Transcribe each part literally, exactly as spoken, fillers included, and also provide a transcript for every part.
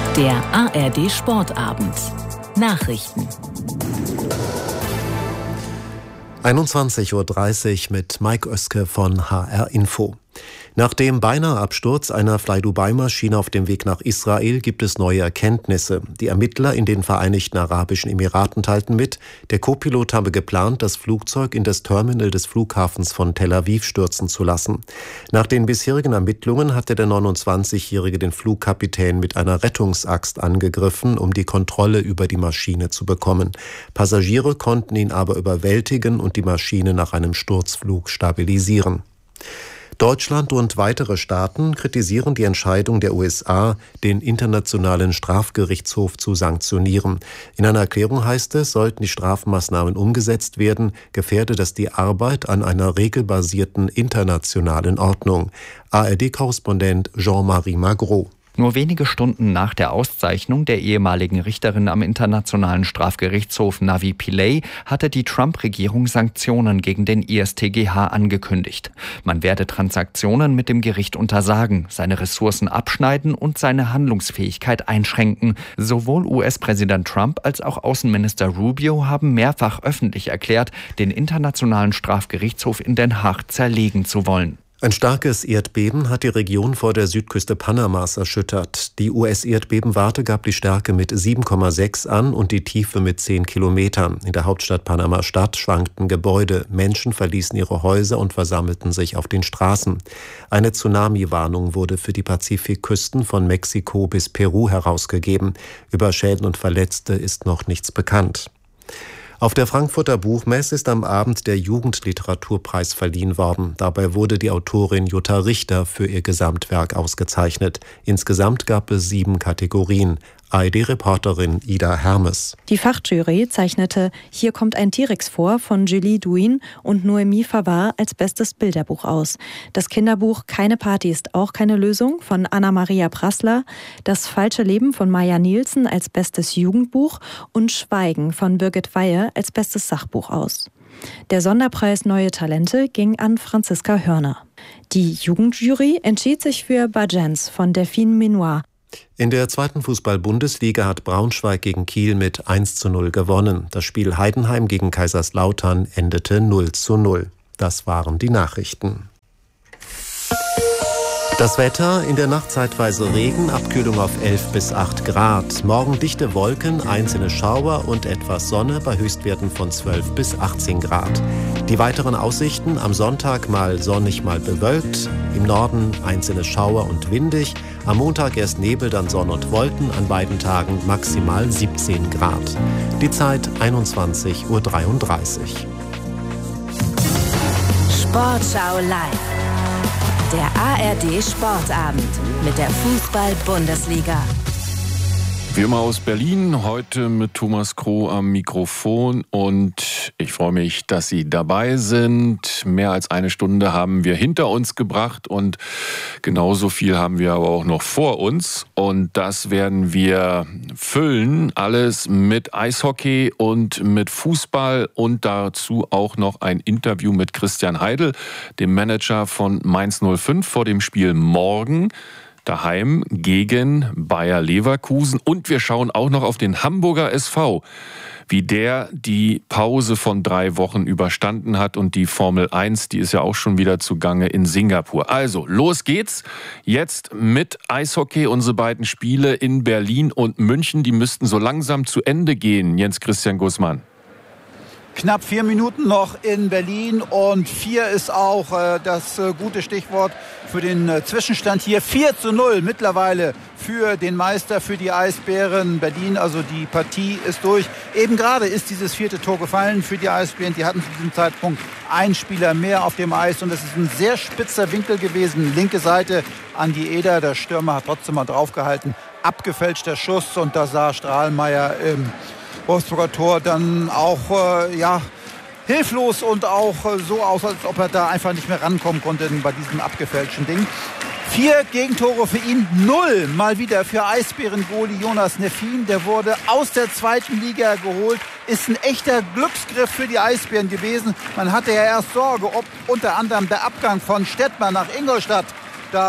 Der A R D Sportabend. Nachrichten. einundzwanzig Uhr dreißig mit Mike Oeske von H R Info. Nach dem Beinahe-Absturz einer Fly-Dubai-Maschine auf dem Weg nach Israel gibt es neue Erkenntnisse. Die Ermittler in den Vereinigten Arabischen Emiraten teilten mit, der Co-Pilot habe geplant, das Flugzeug in das Terminal des Flughafens von Tel Aviv stürzen zu lassen. Nach den bisherigen Ermittlungen hatte der neunundzwanzigjährige den Flugkapitän mit einer Rettungsaxt angegriffen, um die Kontrolle über die Maschine zu bekommen. Passagiere konnten ihn aber überwältigen und die Maschine nach einem Sturzflug stabilisieren. Deutschland und weitere Staaten kritisieren die Entscheidung der U S A, den Internationalen Strafgerichtshof zu sanktionieren. In einer Erklärung heißt es, sollten die Strafmaßnahmen umgesetzt werden, gefährde das die Arbeit an einer regelbasierten internationalen Ordnung. A R D-Korrespondent Jean-Marie Magro. Nur wenige Stunden nach der Auszeichnung der ehemaligen Richterin am Internationalen Strafgerichtshof Navi Pillay hatte die Trump-Regierung Sanktionen gegen den I S T G H angekündigt. Man werde Transaktionen mit dem Gericht untersagen, seine Ressourcen abschneiden und seine Handlungsfähigkeit einschränken. Sowohl U S-Präsident Trump als auch Außenminister Rubio haben mehrfach öffentlich erklärt, den Internationalen Strafgerichtshof in Den Haag zerlegen zu wollen. Ein starkes Erdbeben hat die Region vor der Südküste Panamas erschüttert. Die U S-Erdbebenwarte gab die Stärke mit sieben Komma sechs an und die Tiefe mit zehn Kilometern. In der Hauptstadt Panama-Stadt schwankten Gebäude. Menschen verließen ihre Häuser und versammelten sich auf den Straßen. Eine Tsunami-Warnung wurde für die Pazifikküsten von Mexiko bis Peru herausgegeben. Über Schäden und Verletzte ist noch nichts bekannt. Auf der Frankfurter Buchmesse ist am Abend der Jugendliteraturpreis verliehen worden. Dabei wurde die Autorin Jutta Richter für ihr Gesamtwerk ausgezeichnet. Insgesamt gab es sieben Kategorien. A R D-Reporterin Ida Hermes. Die Fachjury zeichnete Hier kommt ein T-Rex vor von Julie Douin und Noémie Favard als bestes Bilderbuch aus. Das Kinderbuch Keine Party ist auch keine Lösung von Anna-Maria Prassler, Das falsche Leben von Maja Nielsen als bestes Jugendbuch und Schweigen von Birgit Weihe als bestes Sachbuch aus. Der Sonderpreis Neue Talente ging an Franziska Hörner. Die Jugendjury entschied sich für Bajens von Delphine Menoir. In der zweiten Fußball-Bundesliga hat Braunschweig gegen Kiel mit eins zu null gewonnen. Das Spiel Heidenheim gegen Kaiserslautern endete null zu null. Das waren die Nachrichten. Das Wetter, in der Nacht zeitweise Regen, Abkühlung auf elf bis acht Grad. Morgen dichte Wolken, einzelne Schauer und etwas Sonne bei Höchstwerten von zwölf bis achtzehn Grad. Die weiteren Aussichten: am Sonntag mal sonnig, mal bewölkt. Im Norden einzelne Schauer und windig. Am Montag erst Nebel, dann Sonne und Wolken. An beiden Tagen maximal siebzehn Grad. Die Zeit einundzwanzig Uhr dreiunddreißig. Sportschau live. Der A R D Sportabend mit der Fußball-Bundesliga. Wie immer aus Berlin, heute mit Thomas Kroh am Mikrofon und ich freue mich, dass Sie dabei sind. Mehr als eine Stunde haben wir hinter uns gebracht und genauso viel haben wir aber auch noch vor uns und das werden wir füllen, alles mit Eishockey und mit Fußball und dazu auch noch ein Interview mit Christian Heidel, dem Manager von Mainz null fünf vor dem Spiel morgen. Daheim gegen Bayer Leverkusen. Und wir schauen auch noch auf den Hamburger S V, wie der die Pause von drei Wochen überstanden hat. Und die Formel eins, die ist ja auch schon wieder zugange in Singapur. Also, los geht's jetzt mit Eishockey. Unsere beiden Spiele in Berlin und München, die müssten so langsam zu Ende gehen. Jens Christian Gußmann. Knapp vier Minuten noch in Berlin und vier ist auch äh, das äh, gute Stichwort für den äh, Zwischenstand hier. vier zu null mittlerweile für den Meister, für die Eisbären Berlin. Also die Partie ist durch. Eben gerade ist dieses vierte Tor gefallen für die Eisbären. Die hatten zu diesem Zeitpunkt einen Spieler mehr auf dem Eis und es ist ein sehr spitzer Winkel gewesen. Linke Seite an die Eder. Der Stürmer hat trotzdem mal draufgehalten. Abgefälschter Schuss und da sah Strahlmeier im Wolfsburger Tor dann auch äh, ja, hilflos und auch äh, so aus, als ob er da einfach nicht mehr rankommen konnte bei diesem abgefälschten Ding. Vier Gegentore für ihn, null mal wieder für Eisbären-Goalie Jonas Neffin. Der wurde aus der zweiten Liga geholt, ist ein echter Glücksgriff für die Eisbären gewesen. Man hatte ja erst Sorge, ob unter anderem der Abgang von Stettmer nach Ingolstadt da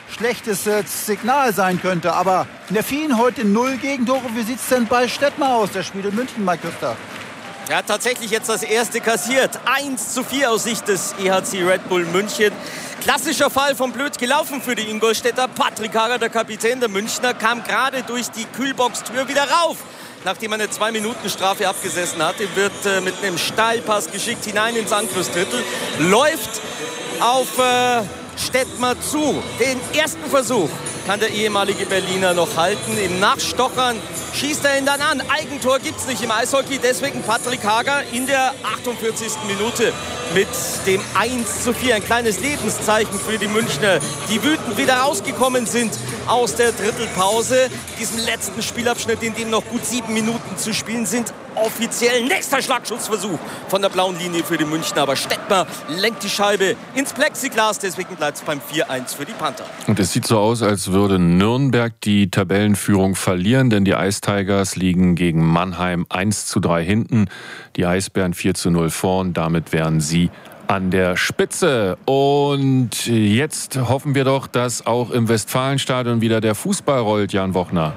schlechtes äh, Signal sein könnte. Aber in der vielen heute null Gegentore. Wie sieht es denn bei Stettmar aus, der spielt in München, Mike Küster? Er hat tatsächlich jetzt das erste kassiert. eins zu vier aus Sicht des E H C Red Bull München. Klassischer Fall von blöd gelaufen für die Ingolstädter. Patrick Hager, der Kapitän der Münchner, kam gerade durch die Kühlbox-Tür wieder rauf. Nachdem er eine zwei Minuten Strafe abgesessen hatte, wird äh, mit einem Steilpass geschickt hinein ins Angriffsdrittel. Läuft auf äh, Stettmar zu. Den ersten Versuch kann der ehemalige Berliner noch halten. Im Nachstochern schießt er ihn dann an. Eigentor gibt es nicht im Eishockey. Deswegen Patrick Hager in der achtundvierzigsten Minute mit dem eins zu vier. Ein kleines Lebenszeichen für die Münchner, die wütend wieder rausgekommen sind aus der Drittelpause. Diesem letzten Spielabschnitt, in dem noch gut sieben Minuten zu spielen sind, offiziell nächster Schlagschussversuch von der blauen Linie für die Münchner. Aber Stettmar lenkt die Scheibe ins Plexiglas. Deswegen bleibt es beim vier eins für die Panther. Und es sieht so aus, als würde Nürnberg die Tabellenführung verlieren, denn die Ice Tigers liegen gegen Mannheim eins zu drei hinten. Die Eisbären vier zu null vorn. Damit wären sie an der Spitze. Und jetzt hoffen wir doch, dass auch im Westfalenstadion wieder der Fußball rollt, Jan Wochner.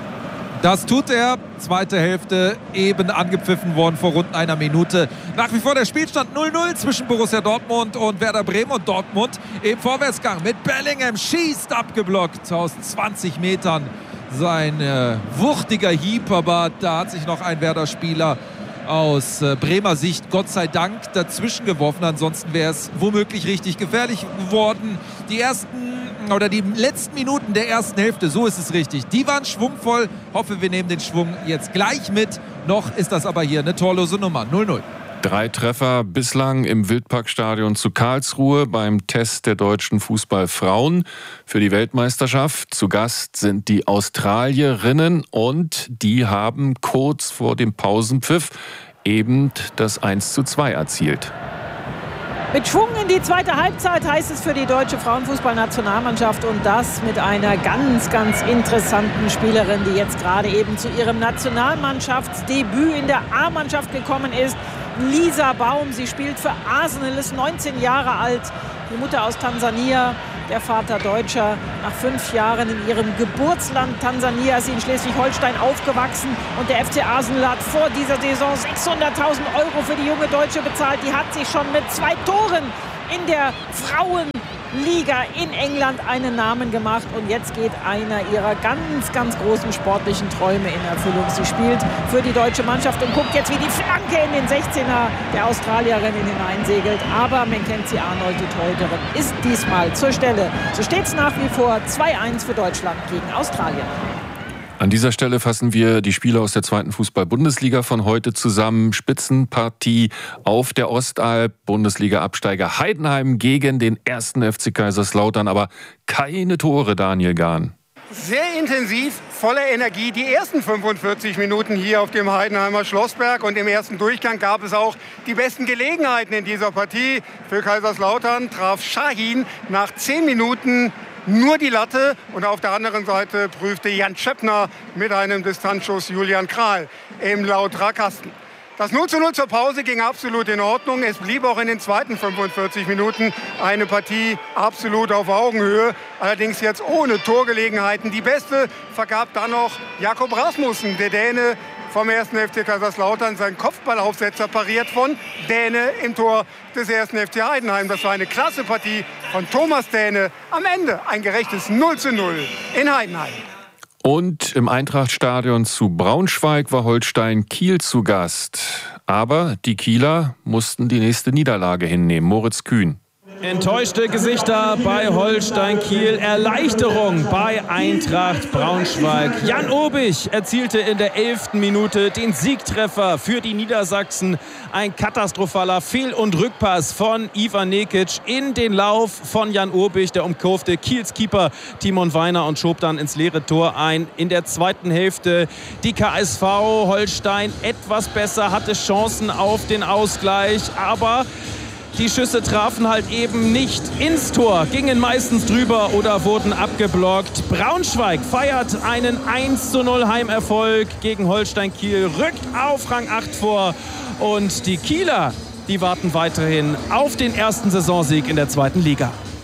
Das tut er. Zweite Hälfte eben angepfiffen worden vor rund einer Minute. Nach wie vor der Spielstand null null zwischen Borussia Dortmund und Werder Bremen. Und Dortmund im Vorwärtsgang mit Bellingham. Schießt abgeblockt aus zwanzig Metern. Sein äh, wuchtiger Hieb, aber da hat sich noch ein Werder-Spieler aus äh, Bremer Sicht Gott sei Dank dazwischen geworfen. Ansonsten wäre es womöglich richtig gefährlich geworden. Die ersten oder die letzten Minuten der ersten Hälfte, so ist es richtig, die waren schwungvoll. Hoffe, wir nehmen den Schwung jetzt gleich mit. Noch ist das aber hier eine torlose Nummer. null null. Drei Treffer bislang im Wildparkstadion zu Karlsruhe beim Test der deutschen Fußballfrauen für die Weltmeisterschaft. Zu Gast sind die Australierinnen und die haben kurz vor dem Pausenpfiff eben das eins zu zwei erzielt. Mit Schwung in die zweite Halbzeit heißt es für die deutsche Frauenfußballnationalmannschaft und das mit einer ganz, ganz interessanten Spielerin, die jetzt gerade eben zu ihrem Nationalmannschaftsdebüt in der A-Mannschaft gekommen ist. Lisa Baum, sie spielt für Arsenal, ist neunzehn Jahre alt, die Mutter aus Tansania, der Vater Deutscher. Nach fünf Jahren in ihrem Geburtsland Tansania ist sie in Schleswig-Holstein aufgewachsen und der F C Arsenal hat vor dieser Saison sechshunderttausend Euro für die junge Deutsche bezahlt. Die hat sich schon mit zwei Toren in der Frauenliga in England einen Namen gemacht und jetzt geht einer ihrer ganz, ganz großen sportlichen Träume in Erfüllung. Sie spielt für die deutsche Mannschaft und guckt jetzt, wie die Flanke in den sechzehner der Australierin hineinsegelt. Aber Mackenzie Arnold, die Torhüterin, ist diesmal zur Stelle. So steht es nach wie vor zwei eins für Deutschland gegen Australien. An dieser Stelle fassen wir die Spiele aus der zweiten Fußball-Bundesliga von heute zusammen. Spitzenpartie auf der Ostalb. Bundesliga-Absteiger Heidenheim gegen den ersten F C Kaiserslautern. Aber keine Tore, Daniel Gahn. Sehr intensiv, voller Energie. Die ersten fünfundvierzig Minuten hier auf dem Heidenheimer Schlossberg. Und im ersten Durchgang gab es auch die besten Gelegenheiten in dieser Partie. Für Kaiserslautern traf Shahin nach zehn Minuten nur die Latte und auf der anderen Seite prüfte Jan Schöppner mit einem Distanzschuss Julian Kral im Lautra-Kasten. Das null zu null zur Pause ging absolut in Ordnung. Es blieb auch in den zweiten fünfundvierzig Minuten eine Partie absolut auf Augenhöhe. Allerdings jetzt ohne Torgelegenheiten. Die beste vergab dann noch Jakob Rasmussen, der Däne vom ersten F C Kaiserslautern. Sein Kopfballaufsetzer pariert von Däne im Tor des ersten F C Heidenheim. Das war eine klasse Partie von Thomas Däne. Am Ende ein gerechtes null zu null in Heidenheim. Und im Eintrachtstadion zu Braunschweig war Holstein Kiel zu Gast. Aber die Kieler mussten die nächste Niederlage hinnehmen. Moritz Kühn. Enttäuschte Gesichter bei Holstein Kiel, Erleichterung bei Eintracht Braunschweig. Jan Obich erzielte in der elften Minute den Siegtreffer für die Niedersachsen. Ein katastrophaler Fehl- und Rückpass von Ivan Nekic in den Lauf von Jan Obich. Der umkurfte Kiels Keeper Timon Weiner und schob dann ins leere Tor ein. In der zweiten Hälfte die K S V Holstein etwas besser, hatte Chancen auf den Ausgleich, aber die Schüsse trafen halt eben nicht ins Tor, gingen meistens drüber oder wurden abgeblockt. Braunschweig feiert einen eins zu null Heimerfolg gegen Holstein Kiel, rückt auf Rang acht vor und die Kieler, die warten weiterhin auf den ersten Saisonsieg in der zweiten Liga.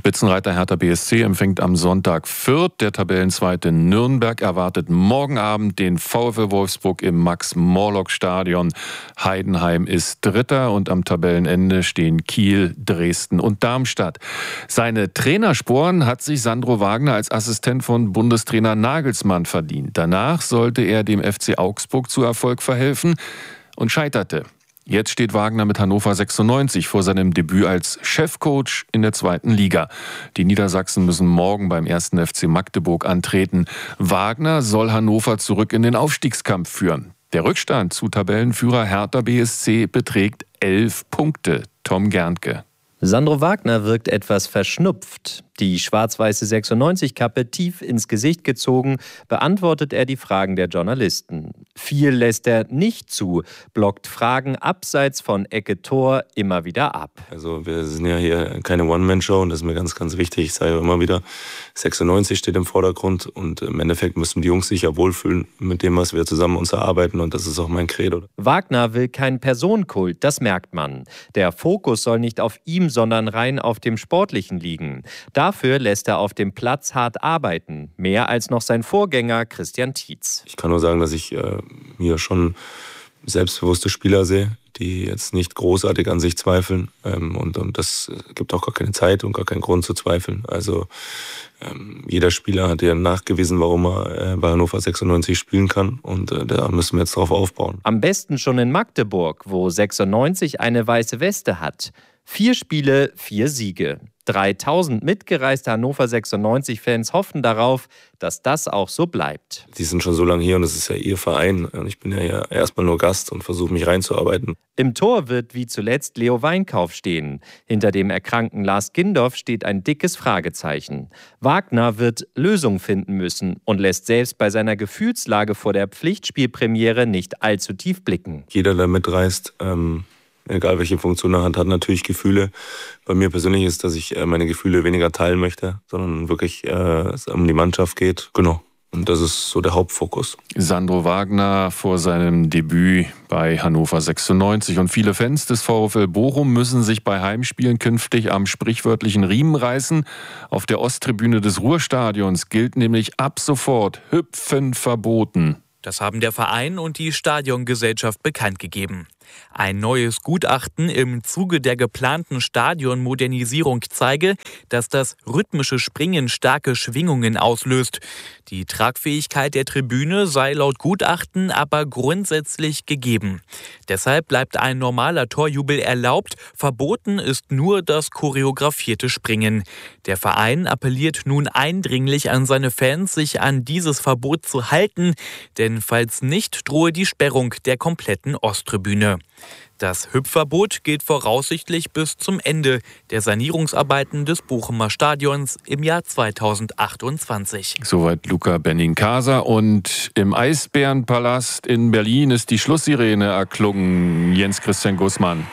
Spitzenreiter Hertha B S C empfängt am Sonntag Fürth. Der Tabellenzweite Nürnberg erwartet morgen Abend den VfL Wolfsburg im Max-Morlock-Stadion. Heidenheim ist Dritter und am Tabellenende stehen Kiel, Dresden und Darmstadt. Seine Trainersporen hat sich Sandro Wagner als Assistent von Bundestrainer Nagelsmann verdient. Danach sollte er dem F C Augsburg zu Erfolg verhelfen und scheiterte. Jetzt steht Wagner mit Hannover sechsundneunzig vor seinem Debüt als Chefcoach in der zweiten Liga. Die Niedersachsen müssen morgen beim ersten F C Magdeburg antreten. Wagner soll Hannover zurück in den Aufstiegskampf führen. Der Rückstand zu Tabellenführer Hertha B S C beträgt elf Punkte. Tom Gerntke. Sandro Wagner wirkt etwas verschnupft. Die schwarz-weiße sechsundneunzig-Kappe tief ins Gesicht gezogen, beantwortet er die Fragen der Journalisten. Viel lässt er nicht zu, blockt Fragen abseits von Ecke-Tor immer wieder ab. Also wir sind ja hier keine One-Man-Show und das ist mir ganz, ganz wichtig. Ich sage immer wieder, sechsundneunzig steht im Vordergrund und im Endeffekt müssen die Jungs sich ja wohlfühlen mit dem, was wir zusammen uns erarbeiten und das ist auch mein Credo. Wagner will keinen Personenkult, das merkt man. Der Fokus soll nicht auf ihm, sondern rein auf dem Sportlichen liegen. Dafür lässt er auf dem Platz hart arbeiten, mehr als noch sein Vorgänger Christian Tietz. Ich kann nur sagen, dass ich äh, hier schon selbstbewusste Spieler sehe, die jetzt nicht großartig an sich zweifeln. Ähm, und, und das gibt auch gar keine Zeit und gar keinen Grund zu zweifeln. Also ähm, jeder Spieler hat ja nachgewiesen, warum er äh, bei Hannover sechsundneunzig spielen kann. Und äh, da müssen wir jetzt drauf aufbauen. Am besten schon in Magdeburg, wo sechsundneunzig eine weiße Weste hat. Vier Spiele, vier Siege. dreitausend mitgereiste Hannover sechsundneunzig-Fans hoffen darauf, dass das auch so bleibt. Die sind schon so lange hier und es ist ja ihr Verein. Und ich bin ja hier erstmal nur Gast und versuche mich reinzuarbeiten. Im Tor wird wie zuletzt Leo Weinkauf stehen. Hinter dem erkrankten Lars Gindorf steht ein dickes Fragezeichen. Wagner wird Lösungen finden müssen und lässt selbst bei seiner Gefühlslage vor der Pflichtspielpremiere nicht allzu tief blicken. Jeder, der mitreist, ähm egal welche Funktion er hat, hat natürlich Gefühle. Bei mir persönlich ist, dass ich meine Gefühle weniger teilen möchte, sondern wirklich äh, es um die Mannschaft geht. Genau. Und das ist so der Hauptfokus. Sandro Wagner vor seinem Debüt bei Hannover sechsundneunzig. Und viele Fans des VfL Bochum müssen sich bei Heimspielen künftig am sprichwörtlichen Riemen reißen. Auf der Osttribüne des Ruhrstadions gilt nämlich ab sofort Hüpfen verboten. Das haben der Verein und die Stadiongesellschaft bekannt gegeben. Ein neues Gutachten im Zuge der geplanten Stadionmodernisierung zeige, dass das rhythmische Springen starke Schwingungen auslöst. Die Tragfähigkeit der Tribüne sei laut Gutachten aber grundsätzlich gegeben. Deshalb bleibt ein normaler Torjubel erlaubt, verboten ist nur das choreografierte Springen. Der Verein appelliert nun eindringlich an seine Fans, sich an dieses Verbot zu halten, denn falls nicht, drohe die Sperrung der kompletten Osttribüne. Das Hüpfverbot gilt voraussichtlich bis zum Ende der Sanierungsarbeiten des Bochumer Stadions im Jahr zweitausendachtundzwanzig. Soweit Luca Benincasa. Und im Eisbärenpalast in Berlin ist die Schlusssirene erklungen. Jens Christian Gußmann.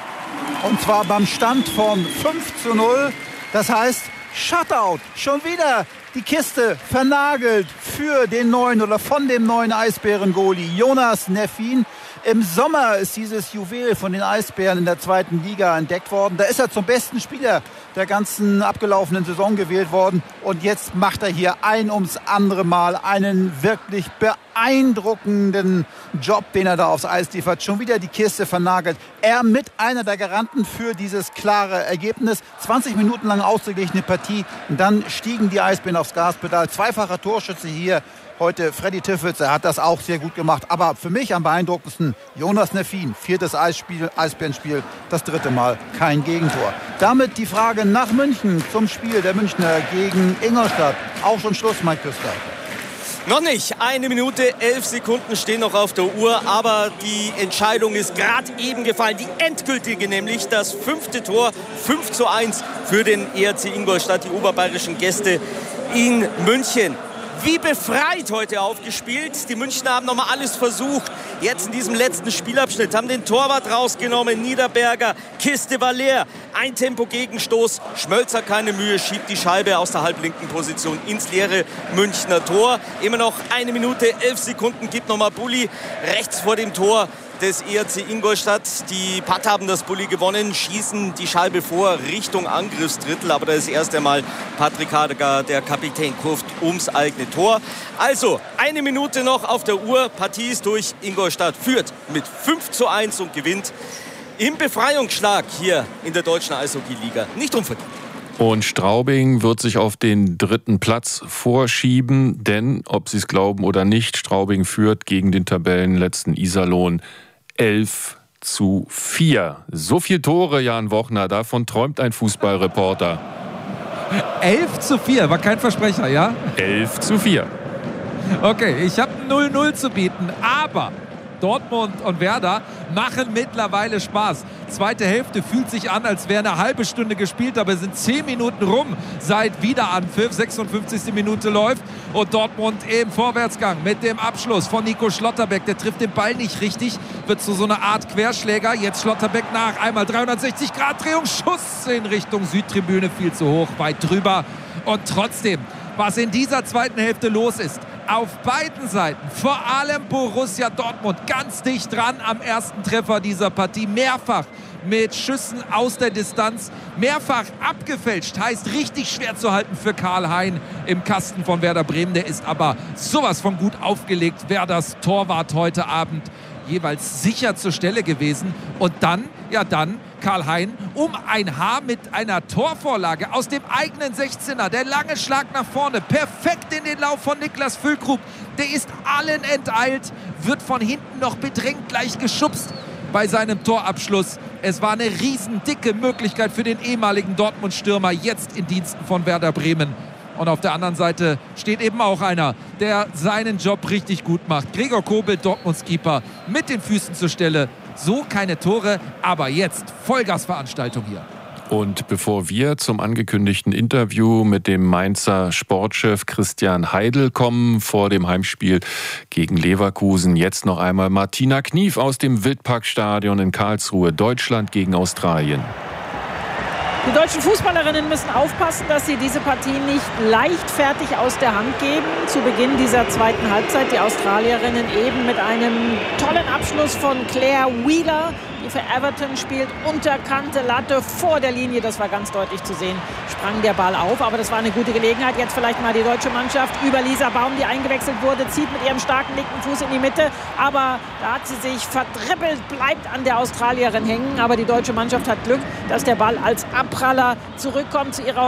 Und zwar beim Stand von fünf zu null. Das heißt, Shutout. Schon wieder die Kiste vernagelt für den neuen oder von dem neuen Eisbären-Goalie Jonas Neffin. Im Sommer ist dieses Juwel von den Eisbären in der zweiten Liga entdeckt worden. Da ist er zum besten Spieler der ganzen abgelaufenen Saison gewählt worden. Und jetzt macht er hier ein ums andere Mal einen wirklich beeindruckenden Job, den er da aufs Eis liefert. Schon wieder die Kiste vernagelt. Er mit einer der Garanten für dieses klare Ergebnis. zwanzig Minuten lang ausgeglichene Partie. Und dann stiegen die Eisbären aufs Gaspedal. Zweifacher Torschütze hier heute Freddy Tiffels, er hat das auch sehr gut gemacht. Aber für mich am beeindruckendsten Jonas Neffin. Viertes Eisspiel, Eisbärenspiel, das dritte Mal kein Gegentor. Damit die Frage nach München zum Spiel der Münchner gegen Ingolstadt. Auch schon Schluss, Mike Küster. Noch nicht. Eine Minute, elf Sekunden stehen noch auf der Uhr. Aber die Entscheidung ist gerade eben gefallen. Die endgültige, nämlich das fünfte Tor. fünf zu eins für den E R C Ingolstadt, die oberbayerischen Gäste in München. Wie befreit heute aufgespielt. Die Münchner haben nochmal alles versucht. Jetzt in diesem letzten Spielabschnitt haben den Torwart rausgenommen. Niederberger, Kiste war leer. Ein Tempo-Gegenstoß. Schmölzer keine Mühe, schiebt die Scheibe aus der halblinken Position ins leere Münchner Tor. Immer noch eine Minute, elf Sekunden gibt nochmal Bulli rechts vor dem Tor des E H C Ingolstadt. Die Patt haben das Bulli gewonnen, schießen die Scheibe vor Richtung Angriffsdrittel. Aber da ist erst einmal Patrick Hadegar, der Kapitän, kurft ums eigene Tor. Also eine Minute noch auf der Uhr. Partie ist durch. Ingolstadt führt mit fünf zu eins und gewinnt im Befreiungsschlag hier in der deutschen Eishockey-Liga. Nicht unverdient. Und Straubing wird sich auf den dritten Platz vorschieben, denn, ob Sie es glauben oder nicht, Straubing führt gegen den Tabellenletzten Iserlohn elf zu vier. So viele Tore, Jan Wochner, davon träumt ein Fußballreporter. elf zu vier, war kein Versprecher, ja? elf zu vier. Okay, ich habe null null zu bieten, aber Dortmund und Werder machen mittlerweile Spaß. Zweite Hälfte fühlt sich an, als wäre eine halbe Stunde gespielt, aber es sind zehn Minuten rum seit Wiederanpfiff. sechsundfünfzigste Minute läuft und Dortmund im Vorwärtsgang mit dem Abschluss von Nico Schlotterbeck. Der trifft den Ball nicht richtig, wird zu so einer Art Querschläger. Jetzt Schlotterbeck nach, einmal dreihundertsechzig Grad Drehung, Schuss in Richtung Südtribüne, viel zu hoch, weit drüber. Und trotzdem, was in dieser zweiten Hälfte los ist, auf beiden Seiten, vor allem Borussia Dortmund, ganz dicht dran am ersten Treffer dieser Partie, mehrfach mit Schüssen aus der Distanz, mehrfach abgefälscht, heißt richtig schwer zu halten für Karl Hein im Kasten von Werder Bremen, der ist aber sowas von gut aufgelegt, Werders Torwart heute Abend jeweils sicher zur Stelle gewesen und dann, ja dann, Karl Hein um ein Haar mit einer Torvorlage aus dem eigenen sechzehner. Der lange Schlag nach vorne, perfekt in den Lauf von Niklas Füllkrug. Der ist allen enteilt, wird von hinten noch bedrängt, gleich geschubst bei seinem Torabschluss. Es war eine riesen dicke Möglichkeit für den ehemaligen Dortmund-Stürmer, jetzt in Diensten von Werder Bremen. Und auf der anderen Seite steht eben auch einer, der seinen Job richtig gut macht. Gregor Kobel, Dortmunds Keeper, mit den Füßen zur Stelle. So keine Tore, aber jetzt Vollgasveranstaltung hier. Und bevor wir zum angekündigten Interview mit dem Mainzer Sportchef Christian Heidel kommen, vor dem Heimspiel gegen Leverkusen, jetzt noch einmal Martina Knief aus dem Wildparkstadion in Karlsruhe. Deutschland gegen Australien. Die deutschen Fußballerinnen müssen aufpassen, dass sie diese Partie nicht leichtfertig aus der Hand geben. Zu Beginn dieser zweiten Halbzeit die Australierinnen eben mit einem tollen Abschluss von Claire Wheeler, die für Everton spielt, unterkante Latte vor der Linie, das war ganz deutlich zu sehen, sprang der Ball auf, aber das war eine gute Gelegenheit. Jetzt vielleicht mal die deutsche Mannschaft über Lisa Baum, die eingewechselt wurde, zieht mit ihrem starken linken Fuß in die Mitte, aber da hat sie sich verdribbelt, bleibt an der Australierin hängen, aber die deutsche Mannschaft hat Glück, dass der Ball als Abpraller zurückkommt zu ihrer